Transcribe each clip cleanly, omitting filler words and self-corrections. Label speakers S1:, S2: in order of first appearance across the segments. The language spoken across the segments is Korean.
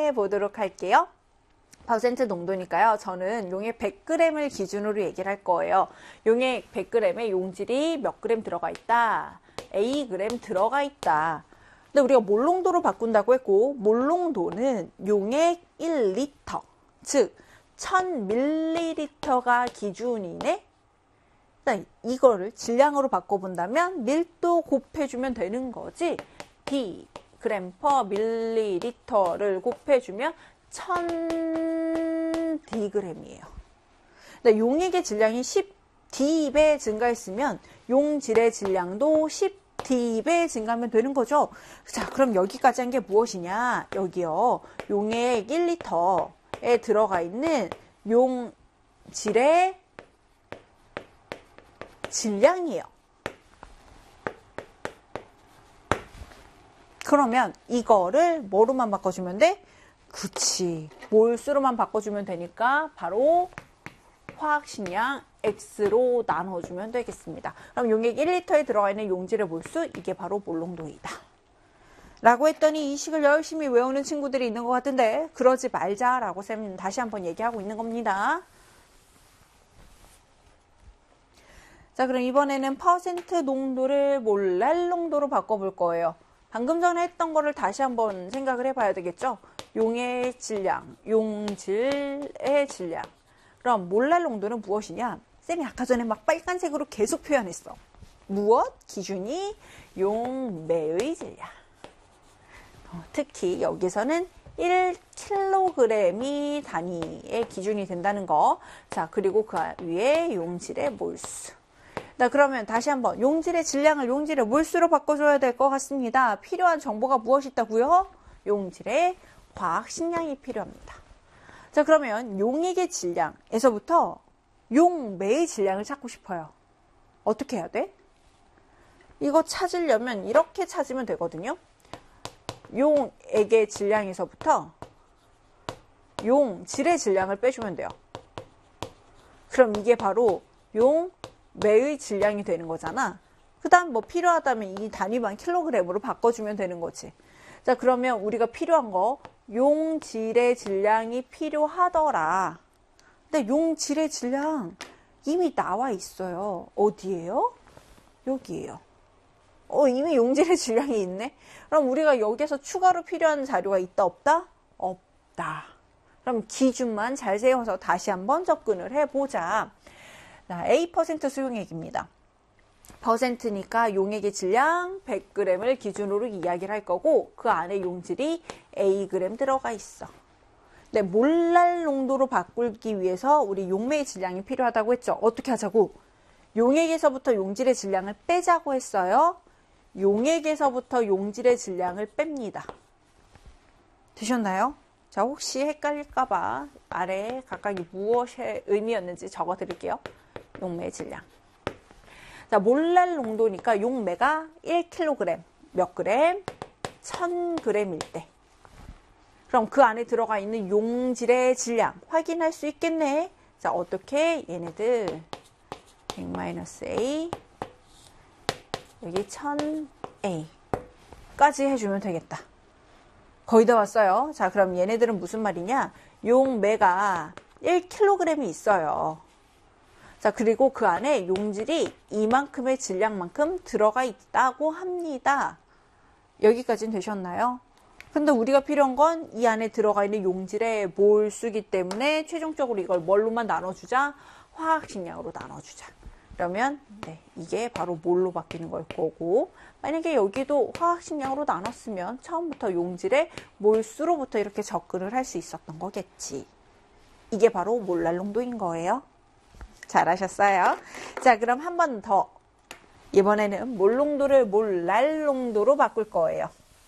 S1: 진행해 보도록 할게요. 퍼센트 농도니까요. 저는 용액 100g을 기준으로 얘기를 할 거예요. 용액 100g에 용질이 몇 그램 들어가 있다? Ag 들어가 있다. 근데 우리가 몰 농도로 바꾼다고 했고, 몰 농도는 용액 1리터, 즉 1000ml가 기준이네. 이거를 질량으로 바꿔본다면 밀도 곱해주면 되는 거지. D g/ml를 곱해주면 1000Dg이에요. 용액의 질량이 10D배 증가했으면 용질의 질량도 10D배 증가하면 되는 거죠. 자, 그럼 여기까지 한 게 무엇이냐? 여기요. 용액 1리터에 들어가 있는 용질의 질량이에요. 그러면 이거를 뭐로만 바꿔주면 돼? 그치. 몰수로만 바꿔주면 되니까 바로 화학식량 X로 나눠주면 되겠습니다. 그럼 용액 1리터에 들어가 있는 용질의 몰수, 이게 바로 몰농도이다. 라고 했더니 이 식을 열심히 외우는 친구들이 있는 것 같은데 그러지 말자라고 쌤 다시 한번 얘기하고 있는 겁니다. 자, 그럼 이번에는 퍼센트 농도를 몰랄 농도로 바꿔볼 거예요. 방금 전에 했던 거를 다시 한번 생각을 해봐야 되겠죠? 용의 질량, 용질의 질량. 그럼 몰랄 농도는 무엇이냐? 쌤이 아까 전에 막 빨간색으로 계속 표현했어. 무엇? 기준이 용매의 질량. 특히 여기서는 1kg이 단위의 기준이 된다는 거. 자, 그리고 그 위에 용질의 몰수. 자, 그러면 다시 한번 용질의 질량을 용질의 몰수로 바꿔줘야 될 것 같습니다. 필요한 정보가 무엇이 있다고요? 용질의 화학식량이 필요합니다. 자, 그러면 용액의 질량에서부터 용매의 질량을 찾고 싶어요. 어떻게 해야 돼? 이거 찾으려면 이렇게 찾으면 되거든요. 용액의 질량에서부터 용질의 질량을 빼주면 돼요. 그럼 이게 바로 용매의 질량이 되는 거잖아. 그 다음 뭐 필요하다면 이 단위만 킬로그램으로 바꿔주면 되는 거지. 자, 그러면 우리가 필요한 거 용질의 질량이 필요하더라. 근데 용질의 질량 이미 나와 있어요. 어디예요? 여기에요. 이미 용질의 질량이 있네? 그럼 우리가 여기에서 추가로 필요한 자료가 있다, 없다? 없다. 그럼 기준만 잘 세워서 다시 한번 접근을 해보자. 자, A% 수용액입니다. 퍼센트니까 용액의 질량 100g을 기준으로 이야기를 할 거고 그 안에 용질이 Ag 들어가 있어. 네, 몰랄 농도로 바꾸기 위해서 우리 용매의 질량이 필요하다고 했죠. 어떻게 하자고? 용액에서부터 용질의 질량을 빼자고 했어요. 용액에서부터 용질의 질량을 뺍니다. 되셨나요? 자, 혹시 헷갈릴까봐 아래에 각각이 무엇의 의미였는지 적어 드릴게요. 용매의 질량. 자, 몰랄 농도니까 용매가 1kg, 몇 그램? 1000g일 때. 그럼 그 안에 들어가 있는 용질의 질량 확인할 수 있겠네. 자, 어떻게? 얘네들 100-A 여기 1000A 까지 해주면 되겠다. 거의 다 왔어요. 자, 그럼 얘네들은 무슨 말이냐? 용매가 1kg이 있어요. 자, 그리고 그 안에 용질이 이만큼의 질량만큼 들어가 있다고 합니다. 여기까지는 되셨나요? 근데 우리가 필요한 건 이 안에 들어가 있는 용질의 몰수기 때문에 최종적으로 이걸 뭘로만 나눠주자? 화학식량으로 나눠주자. 그러면 네, 이게 바로 몰로 바뀌는 걸 거고, 만약에 여기도 화학식량으로 나눴으면 처음부터 용질의 몰수로부터 이렇게 접근을 할 수 있었던 거겠지. 이게 바로 몰랄 농도인 거예요. 잘하셨어요. 자, 그럼 한 번 더. 이번에는 몰 농도를 몰랄 농도로 바꿀 거예요.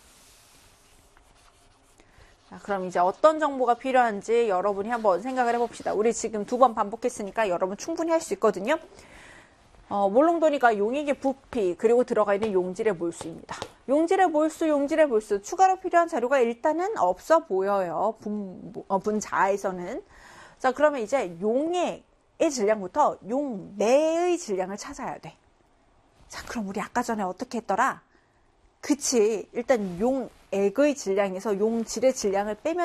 S1: 자, 그럼 이제 어떤 정보가 필요한지 여러분이 한번 생각을 해봅시다. 우리 지금 2번 반복했으니까 여러분 충분히 할 수 있거든요. 몰 농도니까 용액의 부피, 그리고 들어가 있는 용질의 몰수입니다. 용질의 몰수, 추가로 필요한 자료가 일단은 없어 보여요. 분자에서는. 자, 그러면 이제 용액의 질량부터 용매의 질량을 찾아야 돼. 자, 그럼 우리 아까 전에 어떻게 했더라? 그치. 일단 용액의 질량에서 용질의 질량을 빼면